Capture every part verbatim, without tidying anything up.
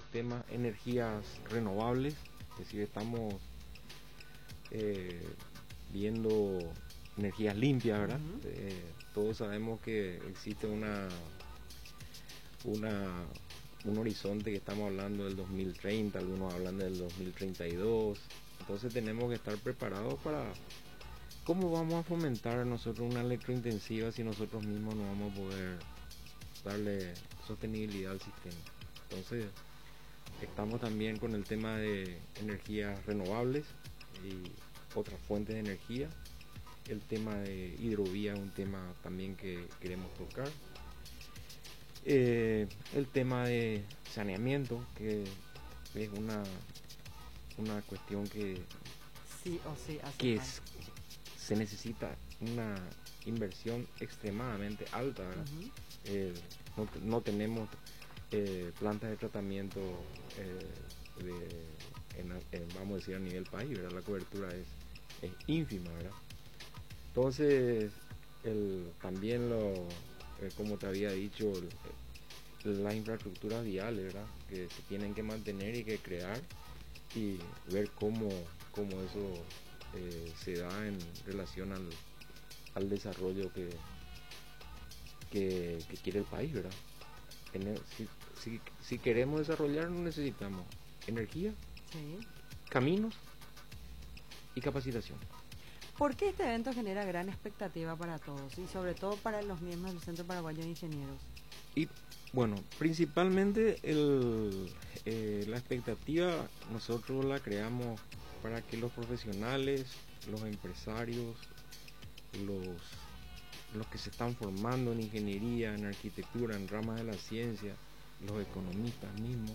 los temas energías renovables, es decir, estamos eh, viendo energías limpias, ¿verdad? Uh-huh. Eh, todos sabemos que existe una, una un horizonte que estamos hablando del dos mil treinta, algunos hablan del dos mil treinta y dos, entonces tenemos que estar preparados para cómo vamos a fomentar nosotros una electrointensiva si nosotros mismos no vamos a poder darle sostenibilidad al sistema. Entonces estamos también con el tema de energías renovables y otras fuentes de energía. El tema de hidrovía es un tema también que queremos tocar. Eh, el tema de saneamiento, que es una una cuestión que sí o sí hace que es, se necesita una inversión extremadamente alta, ¿verdad? Uh-huh. eh, no, no tenemos eh, plantas de tratamiento eh, de, en, en, vamos a decir a nivel país, ¿verdad? La cobertura es, es ínfima, ¿verdad? Entonces el, también lo eh, como te había dicho, el, las infraestructuras viales, ¿verdad? Que se tienen que mantener y que crear y ver cómo, cómo eso eh, se da en relación al, al desarrollo que, que, que quiere el país, ¿verdad? En, si, si, si queremos desarrollar, necesitamos energía, sí, caminos y capacitación. ¿Por qué este evento genera gran expectativa para todos y sobre todo para los miembros del Centro Paraguayo de Ingenieros? Y bueno, principalmente el, eh, la expectativa nosotros la creamos para que los profesionales, los empresarios, los, los que se están formando en ingeniería, en arquitectura, en ramas de la ciencia, los economistas mismos,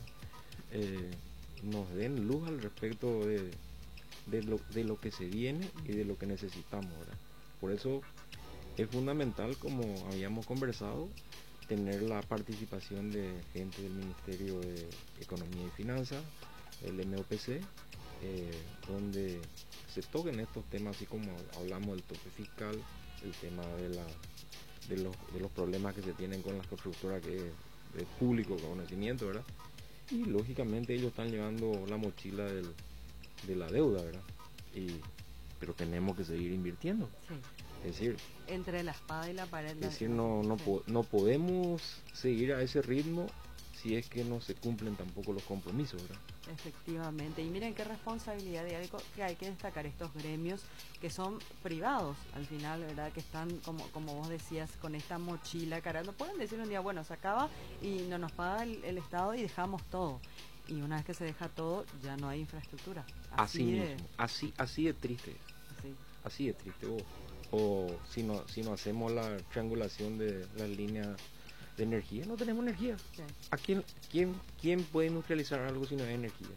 eh, nos den luz al respecto de, de, lo, de lo que se viene y de lo que necesitamos, ¿verdad? Por eso es fundamental, como habíamos conversado, tener la participación de gente del Ministerio de Economía y Finanzas, el M O P C, eh, donde se toquen estos temas, así como hablamos del tope fiscal, el tema de, la, de, los, de los problemas que se tienen con las constructoras, que es de público conocimiento, ¿verdad? Y lógicamente ellos están llevando la mochila del, de la deuda, ¿verdad? Y, pero tenemos que seguir invirtiendo. Sí. Es decir, entre la espada y la pared. Es decir, no, no, po- no podemos seguir a ese ritmo si es que no se cumplen tampoco los compromisos, ¿verdad? Efectivamente, y miren qué responsabilidad de algo que hay que destacar estos gremios que son privados al final, ¿verdad? Que están, como como vos decías, con esta mochila cargando. Pueden decir un día, bueno, se acaba y no nos paga el, el Estado y dejamos todo. Y una vez que se deja todo, ya no hay infraestructura. Así, así de... mismo, así, así de triste. Así, así de triste. O, o si no, si no hacemos la triangulación de las líneas de energía, no tenemos energía. Sí. ¿A quién, quién, quién puede industrializar algo si no hay energía?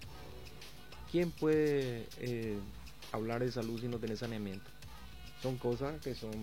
¿Quién puede eh, hablar de salud si no tiene saneamiento? Son cosas que son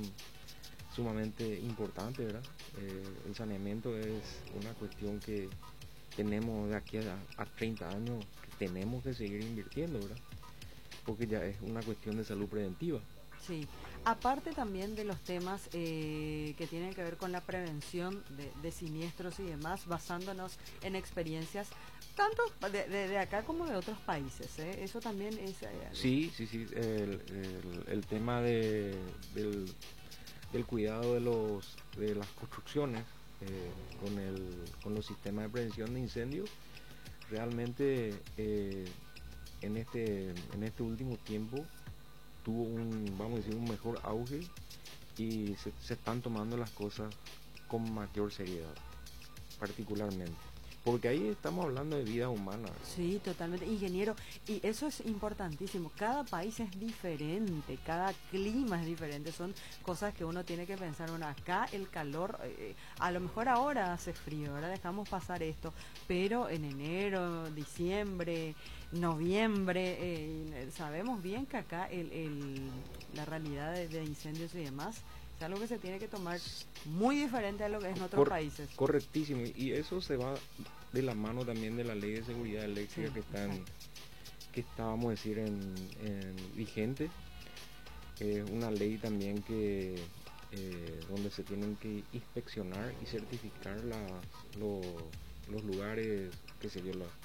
sumamente importantes, ¿verdad? Eh, el saneamiento es una cuestión que tenemos de aquí a, a treinta años, que tenemos que seguir invirtiendo, ¿verdad? Porque ya es una cuestión de salud preventiva. Sí, aparte también de los temas eh, que tienen que ver con la prevención de, de siniestros y demás, basándonos en experiencias tanto de, de, de acá como de otros países, ¿eh? Eso también es... Eh, sí, sí, sí, el, el, el tema de, del, del cuidado de los de las construcciones eh, con, el, con los sistemas de prevención de incendios, realmente eh, en, este, en este último tiempo tuvo un, vamos a decir, un mejor auge y se, se están tomando las cosas con mayor seriedad, particularmente. Porque ahí estamos hablando de vida humana. Sí, totalmente, ingeniero, y eso es importantísimo. Cada país es diferente, cada clima es diferente, son cosas que uno tiene que pensar. Bueno, acá el calor, eh, a lo mejor ahora hace frío, ahora dejamos pasar esto, pero en enero, diciembre, noviembre, eh, sabemos bien que acá el, el, la realidad de, de incendios y demás es algo que se tiene que tomar muy diferente a lo que es en otros Cor- países. Correctísimo, y eso se va de la mano también de la ley de seguridad eléctrica, sí, que está, en, que está, vamos a decir, en, en vigente. Es eh, una ley también que eh, donde se tienen que inspeccionar y certificar las, los, los lugares, qué sé yo, las,